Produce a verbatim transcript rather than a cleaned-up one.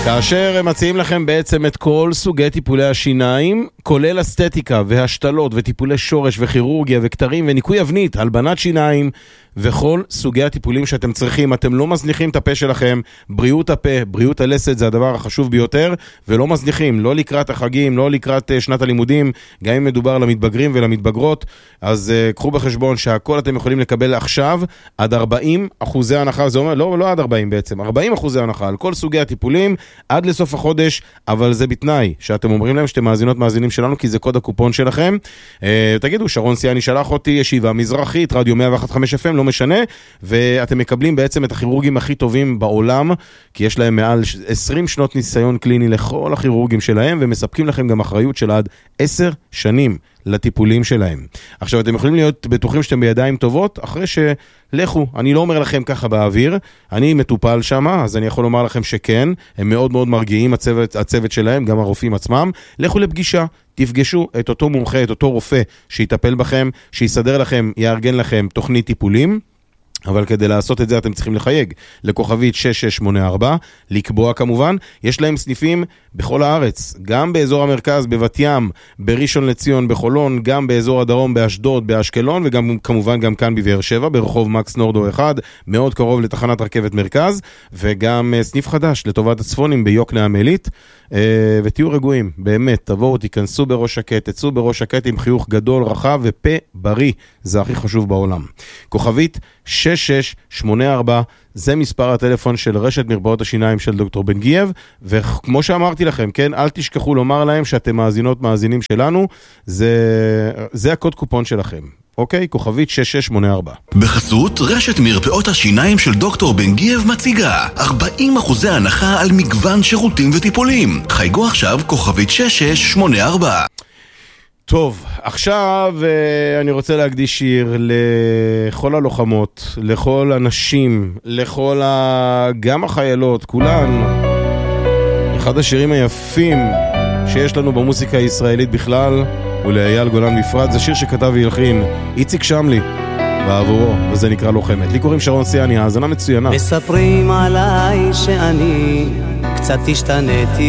כאשר הם מציעים לכם בעצם את כל סוגי טיפולי השיניים, כולל אסתטיקה והשתלות וטיפולי שורש וכירורגיה וקטרים וניקוי אבנית, הלבנת שיניים וכל סוגי הטיפולים שאתם צריכים. אתם לא מזניחים את הפה שלכם, בריאות הפה, בריאות הלסת זה הדבר החשוב ביותר, ולא מזניחים, לא לקראת החגים, לא לקראת שנת הלימודים, גם אם מדובר למתבגרים ולמתבגרות, אז uh, קחו בחשבון שהכל אתם יכולים לקבל עכשיו עד ארבעים אחוזי הנחה, זה אומר, לא, לא עד ארבעים בעצם, ארבעים אחוזי הנחה על כל סוגי הטיפולים עד לסוף החודש, אבל זה בתנאי שאתם אומרים להם שאתם מאזינות מאזינים שלנו, כי זה קוד הקופון שלכם. Uh, תגידו, שרון סיאני שלח אותי, ישיבה מזרחית, רדיו מאה ואחת נקודה חמש אף אם, לא משנה, ואתם מקבלים בעצם את הכירורגים הכי טובים בעולם, כי יש להם מעל עשרים שנות ניסיון קליני לכל הכירורגים שלהם, ומספקים לכם גם אחריות של עד עשר שנים לטיפולים שלהם. עכשיו, אתם יכולים להיות בטוחים שאתם בידיים טובות, אחרי שלכו, אני לא אומר לכם ככה באוויר, אני מטופל שמה, אז אני יכול לומר לכם שכן, הם מאוד מאוד מרגיעים, הצוות, הצוות שלהם, גם הרופאים עצמם, לכו לפגישה, תפגשו את אותו מומחה, את אותו רופא שיטפל בכם, שיסדר לכם, יארגן לכם תוכנית טיפולים, אבל כדי לעשות את זה אתם צריכים לחייג לכוכבית שש שש שמונה ארבע, לקבוע כמובן. יש להם סניפים בכל הארץ, גם באזור המרכז, בבת ים, בראשון לציון, בחולון, גם באזור הדרום, באשדוד, באשקלון, וגם כמובן גם כאן בבאר שבע, ברחוב מקס נורדו אחד, מאוד קרוב לתחנת רכבת מרכז, וגם סניף חדש לטובת הצפונים ביוקנעם עילית. ותהיו רגועים, באמת, תבואו, תיכנסו בראש שקט, תצאו בראש שקט עם חיוך גדול, רחב ופה בריא, זה הכי חשוב בעולם. כוכבית שש שש שמונה ארבע, זה מספר הטלפון של רשת מרפאות השיניים של דוקטור בן גייב, וכמו שאמרתי לכם, כן, אל תשכחו לומר להם שאתם מאזינות מאזינים שלנו, זה, זה הקוד קופון שלכם. אוקיי, כוכבית שש שש שמונה ארבע. בחסות רשת מרפאות השיניים של דוקטור בן גייב מציגה ארבעים אחוזי הנחה על מגוון שירותים וטיפולים. חייגו עכשיו כוכבית שש שש שמונה ארבע. טוב, עכשיו אני רוצה להקדיש שיר לכל הלוחמות, לכל הנשים, לכל ה... גם החיילות, כולן. אחד השירים היפים שיש לנו במוסיקה הישראלית בכלל, ולאייל גולן בפרט, זה שיר שכתב והלחין איציק שמלי בעבורו, וזה נקרא לוחמת. לי קוראים שרון סיאני, האזנה מצוינה. מספרים עליי שאני קצת השתניתי